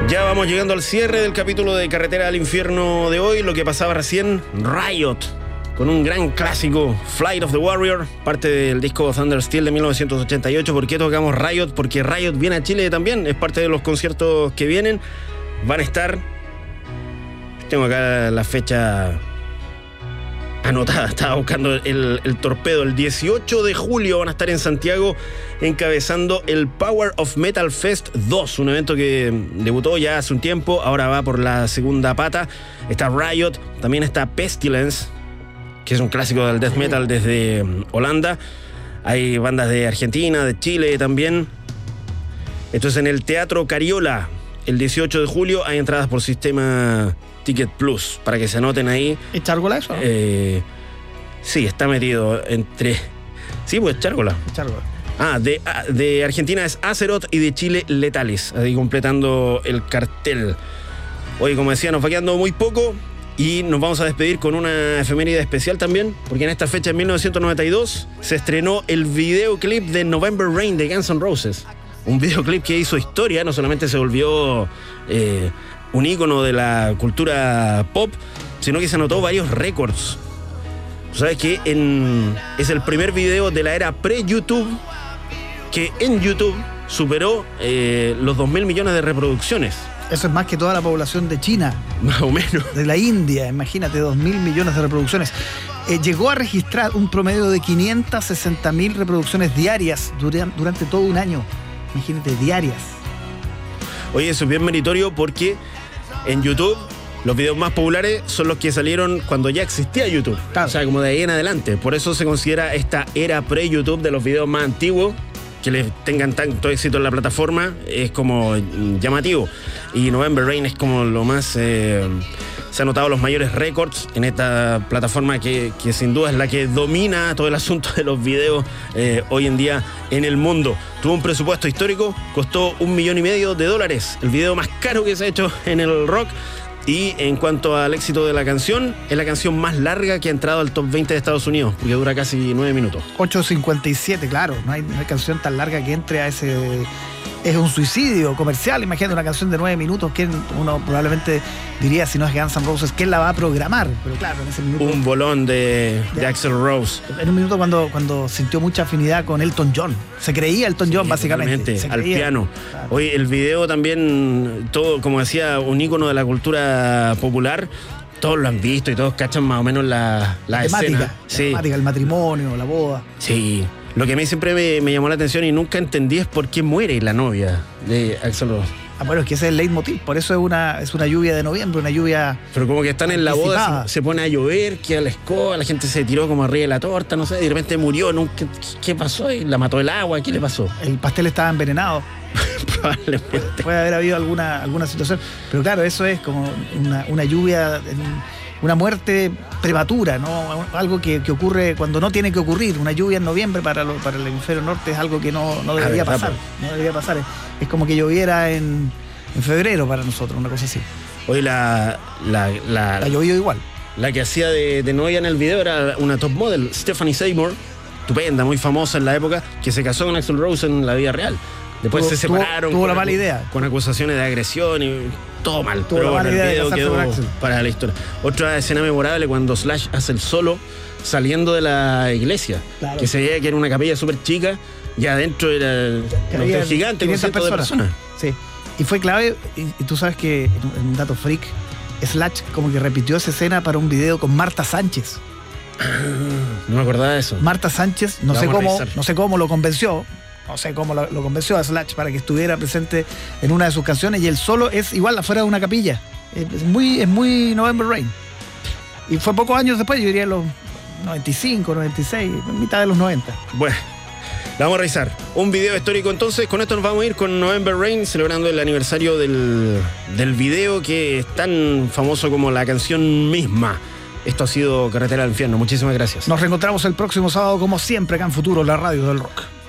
Ya vamos llegando al cierre del capítulo de Carretera al Infierno de hoy. Lo que pasaba recién, Riot, con un gran clásico, Flight of the Warrior, parte del disco Thunder Steel de 1988. ¿Por qué tocamos Riot? Porque Riot viene a Chile también, es parte de los conciertos que vienen. Van a estar, tengo acá la fecha anotada, estaba buscando el torpedo. El 18 de julio van a estar en Santiago encabezando el Power of Metal Fest 2, un evento que debutó ya hace un tiempo, ahora va por la segunda pata. Está Riot, también está Pestilence, que es un clásico del death metal desde Holanda. Hay bandas de Argentina, de Chile también. Esto es en el Teatro Cariola, el 18 de julio. Hay entradas por sistema Ticket Plus, para que se anoten ahí. ¿Es Chárgola eso? Sí, está metido entre... Sí, pues Chárgola. De Argentina es Azeroth y de Chile Letalis, ahí completando el cartel. Oye, como decía, nos va quedando muy poco y nos vamos a despedir con una efeméride especial también, porque en esta fecha, en 1992, se estrenó el videoclip de November Rain de Guns N' Roses. Un videoclip que hizo historia, no solamente se volvió un ícono de la cultura pop, sino que se anotó varios récords. Tú sabes que es el primer video de la era pre-YouTube que en YouTube superó los 2.000 millones de reproducciones. Eso es más que toda la población de China. Más o menos. De la India, imagínate, 2.000 millones de reproducciones. Llegó a registrar un promedio de 560.000 reproducciones diarias durante todo un año. Imagínate, diarias. Oye, eso es bien meritorio porque en YouTube los videos más populares son los que salieron cuando ya existía YouTube. Claro. O sea, como de ahí en adelante. Por eso se considera esta era pre-YouTube de los videos más antiguos. Que les tengan tanto éxito en la plataforma es como llamativo. Y November Rain es como lo más... se han notado los mayores récords en esta plataforma que sin duda es la que domina todo el asunto de los videos hoy en día en el mundo. Tuvo un presupuesto histórico, costó $1,5 millones. El video más caro que se ha hecho en el rock. Y en cuanto al éxito de la canción, es la canción más larga que ha entrado al top 20 de Estados Unidos, porque dura casi 9 minutos. 8:57, claro. No hay canción tan larga que entre a ese... Es un suicidio comercial. Imagínate una canción de 9 minutos que uno probablemente diría, si no es Guns N' Roses, ¿quién la va a programar? Pero claro, en ese minuto... Un bolón de Axl Rose. En un minuto cuando sintió mucha afinidad con Elton John. Se creía Elton John, básicamente. Al piano. Claro. Oye, el video también, todo, como decía, un ícono de la cultura popular. Todos lo han visto y todos cachan más o menos la escena. La temática, el matrimonio, la boda. Sí. Lo que a mí siempre me llamó la atención y nunca entendí es por qué muere la novia de Axl Rose. Bueno, es que ese es el leitmotiv. Por eso es una lluvia de noviembre, una lluvia... Pero como que están en la boda, se pone a llover, que a la escoba, la gente se tiró como arriba de la torta, no sé, y de repente murió. ¿Qué pasó? ¿La mató el agua? ¿Qué le pasó? El pastel estaba envenenado. Probablemente. Puede haber habido alguna situación. Pero claro, eso es como una lluvia... Una muerte prematura, ¿no? Algo que ocurre cuando no tiene que ocurrir. Una lluvia en noviembre para el hemisferio norte es algo que no debería pasar. No debería pasar. Es como que lloviera en febrero para nosotros, una cosa así. Hoy la llovido igual. La que hacía de novia en el video era una top model, Stephanie Seymour, estupenda, muy famosa en la época, que se casó con Axl Rose en la vida real. Después se separaron. Tuvo la mala idea. Con acusaciones de agresión y todo mal. Tuvo la mala idea el video quedó para la historia. Otra escena memorable cuando Slash hace el solo saliendo de la iglesia. Claro. Que se veía que era una capilla súper chica y adentro era un gigante con cientos de personas. Sí. Y fue clave, y tú sabes que en un dato freak, Slash como que repitió esa escena para un video con Marta Sánchez. No me acordaba de eso. Marta Sánchez, no sé cómo lo convenció. No sé cómo lo convenció a Slash para que estuviera presente en una de sus canciones, y el solo es igual afuera de una capilla. Es muy November Rain. Y fue pocos años después, yo diría los 95, 96, mitad de los 90. Bueno, la vamos a revisar. Un video histórico entonces. Con esto nos vamos a ir con November Rain, celebrando el aniversario del video que es tan famoso como la canción misma. Esto ha sido Carretera al Infierno. Muchísimas gracias. Nos reencontramos el próximo sábado, como siempre, acá en Futuro, la radio del rock.